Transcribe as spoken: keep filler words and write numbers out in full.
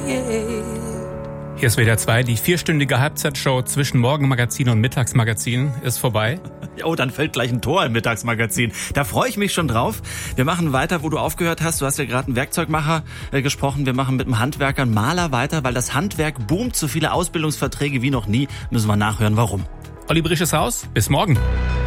Hier ist W D R zwei, die vierstündige Halbzeitshow zwischen Morgenmagazin und Mittagsmagazin ist vorbei. Oh, dann fällt gleich ein Tor im Mittagsmagazin. Da freue ich mich schon drauf. Wir machen weiter, wo du aufgehört hast. Du hast ja gerade einen Werkzeugmacher äh, gesprochen. Wir machen mit einem Handwerker, einen Maler weiter, weil das Handwerk boomt. So viele Ausbildungsverträge wie noch nie. Müssen wir nachhören, warum. Olli Brisch ist raus. Bis morgen.